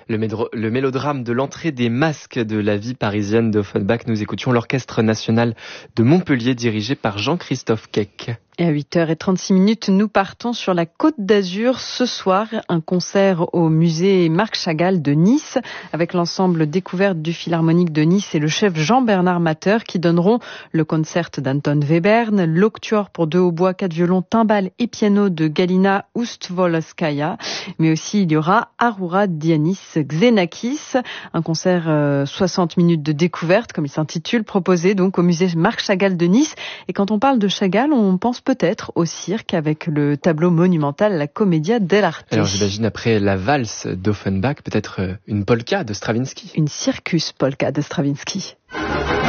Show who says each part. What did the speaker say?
Speaker 1: Le mélodrame de l'entrée des masques de la vie parisienne d'Offenbach. Nous écoutions l'Orchestre national de Montpellier dirigé par Jean-Christophe Keck.
Speaker 2: Et à 8h36, nous partons sur la Côte d'Azur. Ce soir, un concert au musée Marc Chagall de Nice avec l'ensemble Découverte du Philharmonique de Nice et le chef Jean-Bernard Matter qui donneront le concert d'Anton Webern, l'Octuor pour 2 hautbois, 4 violons, timbales et piano de Galina Ustvolskaya. Mais aussi, il y aura Aroura Dianis Xenakis, un concert 60 minutes de découverte, comme il s'intitule, proposé donc au musée Marc Chagall de Nice. Et quand on parle de Chagall, on pense peut-être au cirque avec le tableau monumental La Commedia dell'arte.
Speaker 1: Alors j'imagine après la valse d'Offenbach, peut-être une polka de Stravinsky.
Speaker 2: Une circus polka de Stravinsky.